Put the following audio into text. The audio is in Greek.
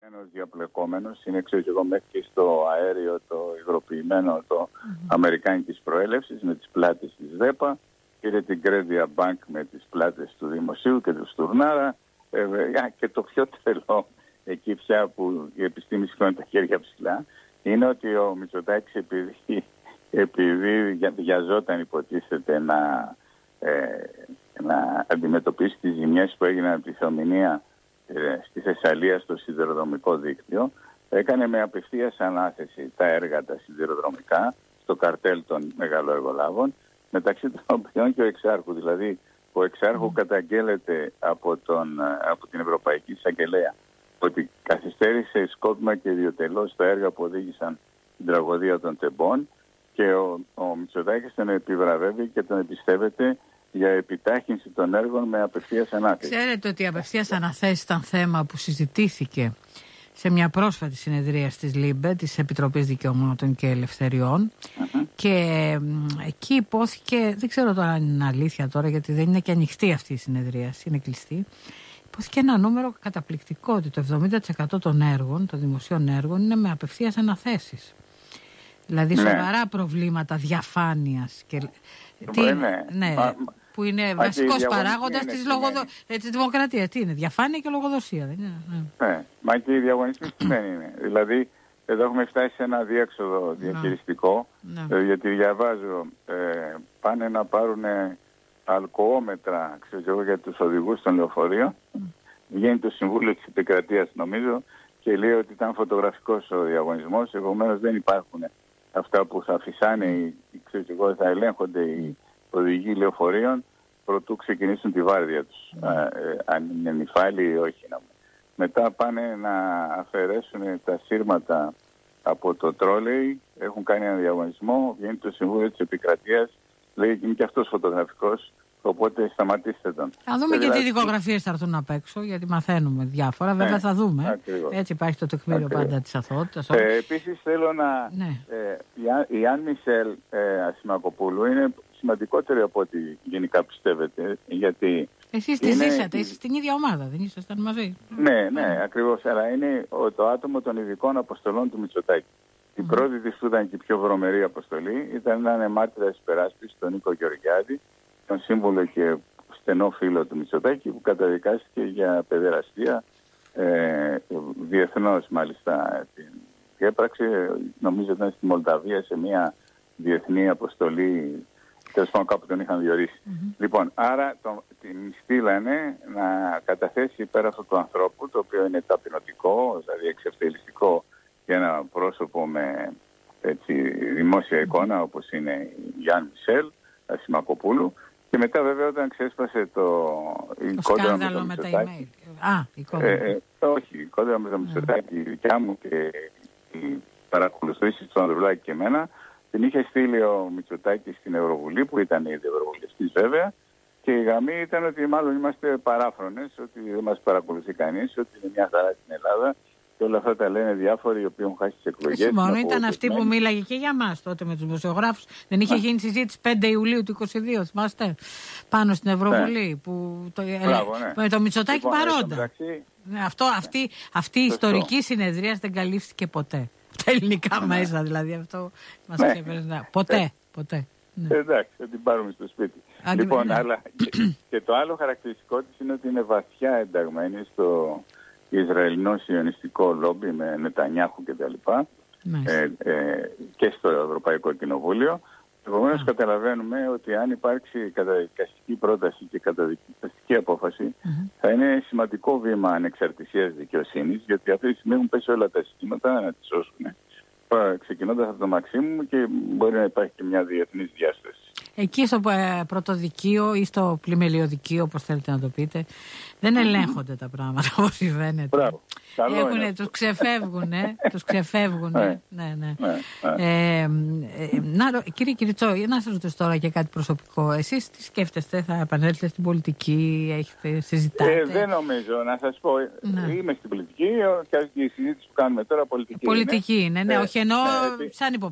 Ένας διαπλεκόμενος είναι, ξέρω και εγώ, μέχρι και στο αέριο το υγροποιημένο, το αμερικάνικης προέλευσης, με τις πλάτες της ΔΕΠΑ, πήρε την Credit Bank με τις πλάτες του Δημοσίου και του Στουρνάρα, και το πιο τρελό, εκεί πια που η επιστήμη σηκώνει τα χέρια ψηλά, είναι ότι ο Μητσοτάκης, επειδή βιαζόταν, υποτίθεται, να αντιμετωπίσει τις ζημιές που έγιναν από τη θεομηνία στη Θεσσαλία στο σιδηροδρομικό δίκτυο, έκανε με απευθείας ανάθεση τα έργα τα σιδηροδρομικά στο καρτέλ των μεγαλοεργολάβων, μεταξύ των οποίων και ο εξάρχου. Δηλαδή, ο εξάρχου καταγγέλλεται από την Ευρωπαϊκή Εισαγγελέα ότι καθυστέρησε σκόπιμα και ιδιωτελώς τα έργα που οδήγησαν την τραγωδία των Τεμπών, και ο Μητσοτάκης τον επιβραβεύει και τον εμπιστεύεται για επιτάχυνση των έργων με απευθείας ανάθεση. Ξέρετε ότι η απευθείας αναθέση ήταν θέμα που συζητήθηκε σε μια πρόσφατη συνεδρία της ΛΥΜΠΕ, της Επιτροπής Δικαιωμάτων και Ελευθεριών, και εκεί υπόθηκε, δεν ξέρω τώρα αν είναι αλήθεια τώρα, γιατί δεν είναι και ανοιχτή αυτή η συνεδρία, είναι κλειστή, υπόθηκε ένα νούμερο καταπληκτικό, ότι το 70% των έργων, των δημοσίων έργων, είναι με απευθείας αναθέσεις. Δηλαδή σοβαρά προβλήματα διαφάνειας και που είναι βασικός παράγοντας της δημοκρατίας. Τι είναι, διαφάνεια και λογοδοσία, δεν είναι? Ναι, μα και οι διαγωνισμοί σημαίνει είναι. Δηλαδή, εδώ έχουμε φτάσει σε ένα διέξοδο διαχειριστικό, γιατί διαβάζω, πάνε να πάρουν αλκοόμετρα, ξέρω, για τους οδηγούς των λεωφορείων. Βγαίνει το Συμβούλιο της Επικρατείας, νομίζω, και λέει ότι ήταν φωτογραφικός ο διαγωνισμός, επομένως δεν υπάρχουν αυτά που θα φυσάνε, θα ελέγχονται οι οδηγοί λεωφορείων προτού ξεκινήσουν τη βάρδια τους, αν είναι νυφάλιοι ή όχι. Μετά πάνε να αφαιρέσουν τα σύρματα από το τρόλεϊ, έχουν κάνει ένα διαγωνισμό, βγαίνει το Συμβούλιο της Επικρατείας, λέει ότι είναι και αυτός φωτογραφικός, οπότε σταματήστε τον. Θα δούμε και τι δικογραφίες θα έρθουν απ' έξω, γιατί μαθαίνουμε διάφορα. Βέβαια θα δούμε. Ακριβώς. Έτσι υπάρχει το τεκμήριο πάντα της αθωότητας. Επίσης θέλω να... η Αν Μισελ Ασημακοπούλου είναι σημαντικότερη από ό,τι γενικά πιστεύετε, γιατί... Εσείς τη ζήσατε, εσείς στην ίδια ομάδα, δεν ήσασταν μαζί? Ναι, ακριβώς, αλλά είναι το άτομο των ειδικών αποστολών του Μητσοτάκη. Η πρώτη της που ήταν και η πιο βρωμερή αποστολή ήταν να είναι μάρτυρας υπεράσπισης τον Νίκο Γεωργιάδη, τον σύμβουλο και στενό φίλο του Μητσοτάκη, που καταδικάστηκε για παιδεραστία, διεθνώς μάλιστα την έπραξε, νομίζω ήταν στη Μολδαβία σε μια διεθνή αποστολή, τέλος πάντων κάπου τον είχαν διορίσει. Λοιπόν, άρα την στείλανε να καταθέσει υπέρ αυτού του ανθρώπου, το οποίο είναι ταπεινωτικό, δηλαδή εξευτελιστικό για ένα πρόσωπο με δημόσια εικόνα, όπως είναι η Αν Μισελ Ασημακοπούλου. Και μετά βέβαια όταν ξέσπασε η κόντρα με τον Μητσοτάκη, όχι, η κόντρα με τον Μητσοτάκη, η δικιά μου και οι παρακολουθήσεις του Ανδρουλάκη και εμένα, την είχε στείλει ο Μητσοτάκης στην Ευρωβουλή, που ήταν ήδη ευρωβουλευτής βέβαια, και η γραμμή ήταν ότι μάλλον είμαστε παράφρονες, ότι δεν μας παρακολουθεί κανείς, ότι είναι μια χαρά στην Ελλάδα. Και όλα αυτά τα λένε διάφοροι οι οποίοι έχουν χάσει τις εκλογές. Μόνο ήταν αυτή που μίλαγε και για μας τότε με τους δημοσιογράφους. Δεν είχε γίνει συζήτηση 5 Ιουλίου του 2022, θυμάστε, πάνω στην Ευρωβουλή, με το Μητσοτάκη παρόντα. Αυτή η ιστορική συνεδρία δεν καλύφθηκε ποτέ. Τα ελληνικά μέσα δηλαδή, αυτό μας ξεπερνά. Ποτέ. Εντάξει, θα την πάρουμε στο σπίτι. Λοιπόν, αλλά και το άλλο χαρακτηριστικό της είναι ότι είναι βαθιά ενταγμένη στο Ισραηλινό σιωνιστικό λόμπι με Νετανιάχου κτλ. Και στο Ευρωπαϊκό Κοινοβούλιο. Επομένως καταλαβαίνουμε ότι αν υπάρξει καταδικαστική πρόταση και καταδικαστική απόφαση, θα είναι σημαντικό βήμα ανεξαρτησίας δικαιοσύνης, γιατί αυτή τη στιγμή έχουν πέσει όλα τα συστήματα να τις σώσουν. Ξεκινώντας από το Μαξίμου, και μπορεί να υπάρχει και μια διεθνής διάσταση. Εκεί στο πρωτοδικείο ή στο πλημελιωδικείο, όπως θέλετε να το πείτε, δεν ελέγχονται τα πράγματα όπως συμβαίνεται. Μπράβο. Τους ξεφεύγουν. Κύριε Κυριτσό, να σας ρωτήσω τώρα και κάτι προσωπικό. Εσείς τι σκέφτεστε, θα επανέλθετε στην πολιτική, συζητάτε? Δεν νομίζω, να σας πω. Είμαι στην πολιτική και η συζήτηση που κάνουμε τώρα πολιτική είναι. Ναι, όχι εννοώ σαν υποψήφιος.